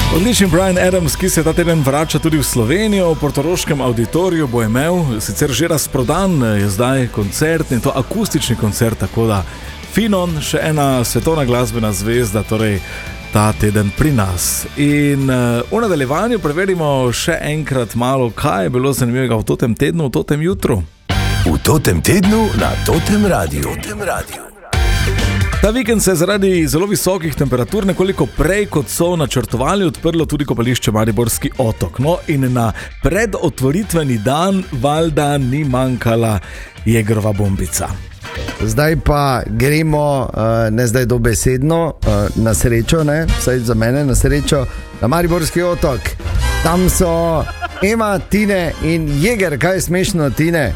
Odlični Bryan Adams, ki se ta teden vrača tudi v Slovenijo, v portoroškem auditoriju bo imel, sicer že razprodan, je zdaj koncert in to akustični koncert, tako da Finon, še ena svetovna glasbena zvezda, torej ta teden pri nas. In v nadaljevanju preverimo še enkrat malo, kaj je bilo zanimivega v totem tednu, v totem jutru. V totem tednu na Totem Radiu. Ta vikend se je zaradi zelo visokih temperatur nekoliko prej, kot so načrtovali, odprlo tudi kopališče Mariborski otok. No in na predotvoritveni dan valjda ni manjkala Jägerova bombica. Zdaj pa gremo, ne zdaj dobesedno, na srečo, ne, vsaj za mene na srečo, na Mariborski otok. Tam so Ema, Tine in Jäger. Kaj je smešno, Tine?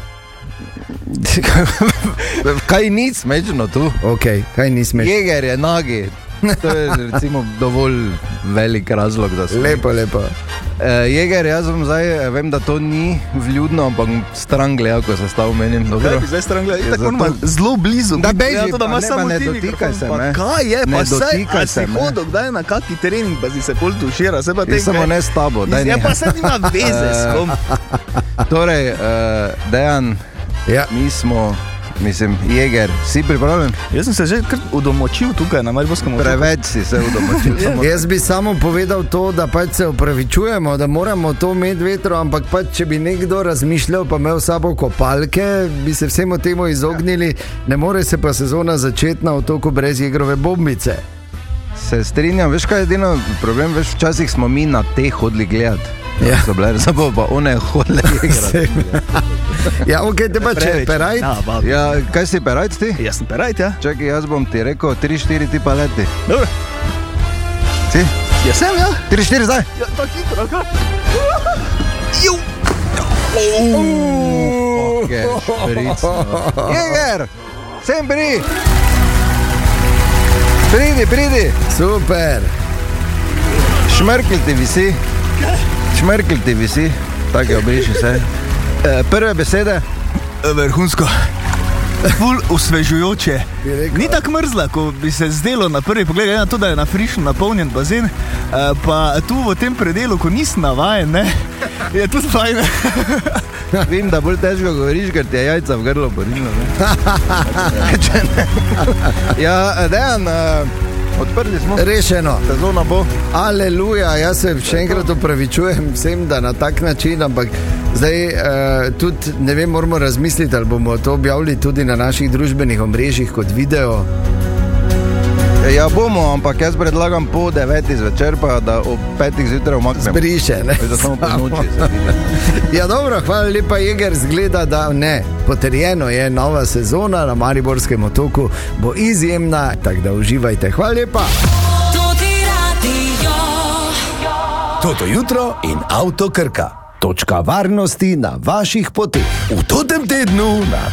Kaj ni smešno tu? Ok, kaj ni smešno? Jäger je nagi. To je recimo dovolj velik razlog, da se... Lepo. Jäger, jaz vem, da to ni vljudno, ampak stran gleda, ko se stav menim. Kaj bi zdaj stran gleda? Tako on ima zelo blizu. Da beži, to, da pa ne dotikaj se me. Kaj je? Ne Pa dotikaj se si me. hodil kdaj na kaki trening, pa si se pol tušira. Samo ne s tabo. Ja, pa se nima veze s kom. Torej, Dejan, Ja. mi smo, Jäger, si pripravljen? Jaz sem se že kar udomočil tukaj na Mariborskem otoku. Preveč si se udomočil. Jaz bi samo povedal to, da pač se opravičujemo, da moramo to imeti vetro, ampak pač, če bi nekdo razmišljal, pa imel s sabo kopalke, bi se vsemu temu izognili. Ne more se pa sezona začeti na otoku brez Jägerove bombice. Se strinjam, veš kaj je edino problem, veš, včasih smo mi na te hodili gledati. Ja. So bile, samo pa one hodile igrati. Ja, ok, te pa če je perajt. Ja, kaj si perajt ti? Jaz sem perajt, ja. Čakaj, jaz bom ti rekel 3-4 ti pa leti. Dobro. Si? Ja sem, ja. 3-4 zdaj. Ja, tako hitro, kaj? Jäger, sem pridi. Super. Šmrkelj ti visi. Tako je, obriši se. Prve besede. Vrhunsko. Ful osvežujoče. Ni tako mrzla, ko bi se zdelo na prvi pogled, glede na to, da je na frišno napolnjen bazen, pa tu v tem predelu, ko nisi navajen, ne, je tudi fajn. Vem, da bolj težko govoriš, ker ti je jajca v grlo borilno. Ja, Dejan, odprli smo. Rešeno. Sezona bo. Aleluja, jaz se še enkrat opravičujem vsem, da na tak način, ampak zdaj tudi, ne vem, moramo razmisliti, ali bomo to objavili tudi na naših družbenih omrežjih kot video. Ja, bomo, ampak jaz predlagam po 9 zvečer, pa da ob 5 zjutraj umaknemo. Zbriše, ne? Da samo po noči se vidi. Ja, dobro, hvala lepa, Jäger, zgleda, da ne. Potrjeno je, nova sezona na Mariborskem otoku bo izjemna, tako da uživajte. Hvala lepa. Toto jutro in Avto Krka. Točka varnosti na vaših poteh. V totem tednu na